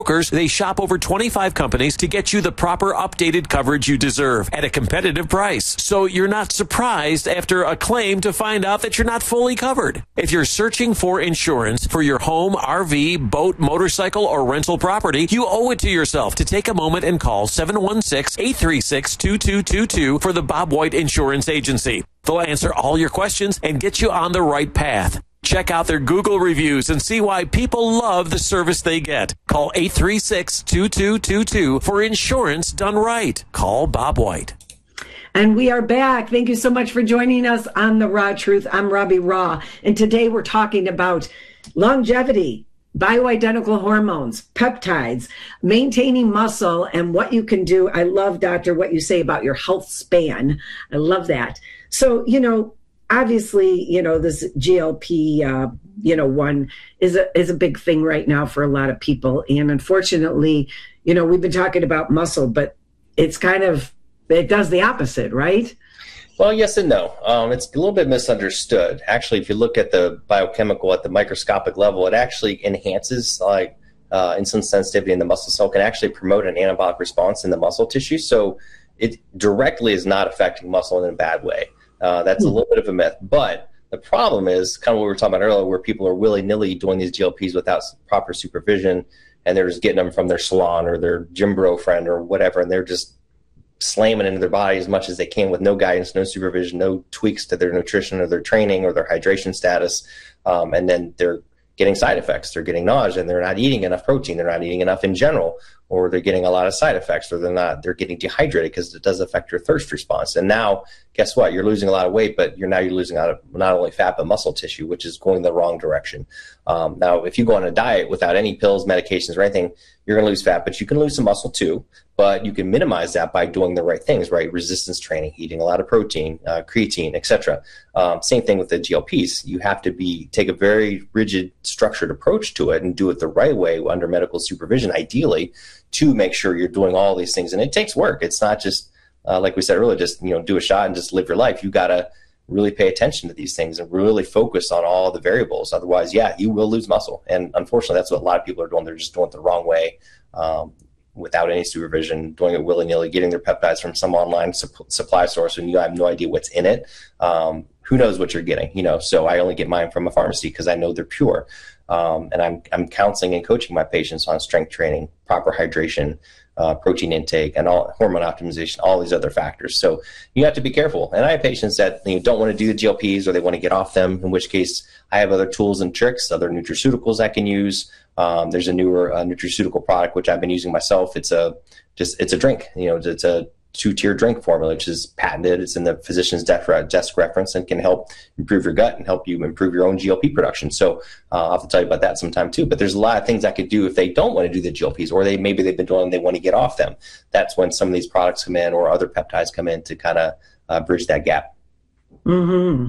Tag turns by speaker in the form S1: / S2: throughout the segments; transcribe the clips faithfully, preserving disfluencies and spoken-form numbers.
S1: They shop over twenty-five companies to get you the proper updated coverage you deserve at a competitive price. So you're not surprised after a claim to find out that you're not fully covered. If you're searching for insurance for your home, R V, boat, motorcycle, or rental property, you owe it to yourself to take a moment and call seven one six, eight three six, two two two two for the Bob White Insurance Agency. They'll answer all your questions and get you on the right path. Check out their Google reviews and see why people love the service they get. Call eight three six, two two two two for insurance done right. Call Bob White.
S2: And we are back. Thank you so much for joining us on The Raw Truth. I'm Robbie Raw, and today we're talking about longevity, bioidentical hormones, peptides, maintaining muscle, and what you can do. I love, Doctor, what you say about your health span. I love that. So, you know, obviously, you know, this G L P, uh, you know, one is a, is a big thing right now for a lot of people. And unfortunately, you know, we've been talking about muscle, but it's kind of, it does the opposite, right?
S3: Well, yes and no. Um, it's a little bit misunderstood. Actually, if you look at the biochemical at the microscopic level, it actually enhances like uh, insulin sensitivity in the muscle cell, can actually promote an anabolic response in the muscle tissue. So it directly is not affecting muscle in a bad way. Uh, that's a little bit of a myth. But the problem is kind of what we were talking about earlier, where people are willy-nilly doing these G L Ps without proper supervision, and they're just getting them from their salon or their gym bro friend or whatever, and they're just slamming into their body as much as they can with no guidance, no supervision, no tweaks to their nutrition or their training or their hydration status. Um, and then they're getting side effects. They're getting nausea, and they're not eating enough protein. They're not eating enough in general, or they're getting a lot of side effects, or they're not, they're getting dehydrated because it does affect your thirst response. And now, guess what? You're losing a lot of weight, but you're now you're losing out of not only fat, but muscle tissue, which is going the wrong direction. Um, now, if you go on a diet without any pills, medications, or anything, you're going to lose fat, but you can lose some muscle too. But you can minimize that by doing the right things, right? Resistance training, eating a lot of protein, uh, creatine, et cetera. Um, same thing with the G L Ps. You have to be take a very rigid, structured approach to it and do it the right way under medical supervision, ideally, to make sure you're doing all these things. And it takes work. It's not just, uh, like we said earlier, just, you know, do a shot and just live your life. You got to really pay attention to these things and really focus on all the variables. Otherwise, yeah, you will lose muscle. And unfortunately, that's what a lot of people are doing. They're just doing it the wrong way. Um, without any supervision, doing it willy-nilly, getting their peptides from some online su- supply source, and you have no idea what's in it. Um, who knows what you're getting, you know? So I only get mine from a pharmacy because I know they're pure. Um, and I'm, I'm counseling and coaching my patients on strength training, proper hydration, uh, protein intake, and all hormone optimization, all these other factors. So you have to be careful. And I have patients that, you know, don't want to do the G L Ps, or they want to get off them, in which case I have other tools and tricks, other nutraceuticals I can use. Um, there's a newer uh, nutraceutical product, which I've been using myself. It's a just it's a drink, you know, it's a two-tier drink formula, which is patented. It's in the physician's desk reference and can help improve your gut and help you improve your own G L P production. So uh, I'll have to tell you about that sometime too. But there's a lot of things I could do if they don't want to do the G L Ps, or they maybe they've been doing them, they want to get off them. That's when some of these products come in, or other peptides come in to kind of uh, bridge that gap.
S2: Mm-hmm.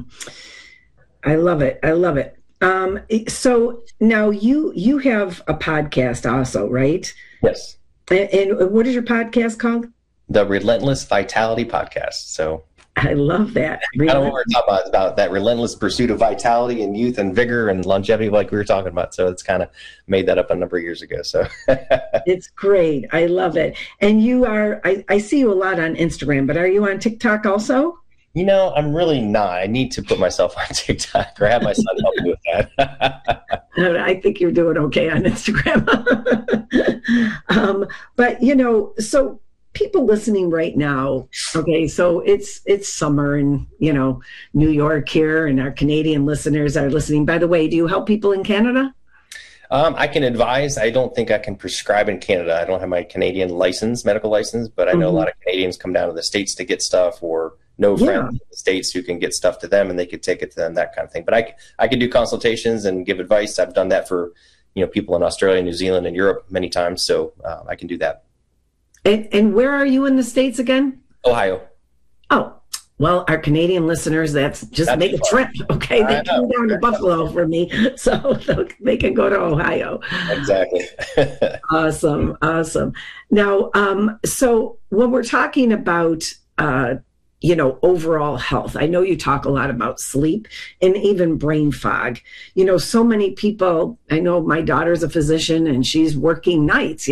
S2: I love it. I love it. Um, so now you you have a podcast also, right?
S3: Yes.
S2: And, and what is your podcast called?
S3: The Relentless Vitality Podcast. So
S2: I love that.
S3: I don't know what we're talking about. It's about that relentless pursuit of vitality and youth and vigor and longevity, like we were talking about. So it's kind of made that up a number of years ago. So
S2: it's great. I love it. And you are, I, I see you a lot on Instagram, but are you on TikTok also?
S3: You know, I'm really not. I need to put myself on TikTok, or have my son help me with that.
S2: I think you're doing okay on Instagram. um, but, you know, so people listening right now, okay, so it's it's summer in, you know, New York here, and our Canadian listeners are listening. By the way, do you help people in Canada?
S3: Um, I can advise. I don't think I can prescribe in Canada. I don't have my Canadian license, medical license, but I know mm-hmm. a lot of Canadians come down to the States to get stuff, or know friends yeah. in the States who can get stuff to them and they could take it to them, that kind of thing. But I, I can do consultations and give advice. I've done that for, you know, people in Australia, New Zealand, and Europe many times. So uh, I can do that.
S2: And, and where are you in the States again?
S3: Ohio.
S2: Oh, well, our Canadian listeners, that's just that's make a trip. Okay. They come down to Buffalo for me, so they can go to Ohio.
S3: Exactly.
S2: Awesome. Awesome. Now, um, so when we're talking about, uh, you know, overall health. I know you talk a lot about sleep and even brain fog. You know, so many people, I know my daughter's a physician and she's working nights.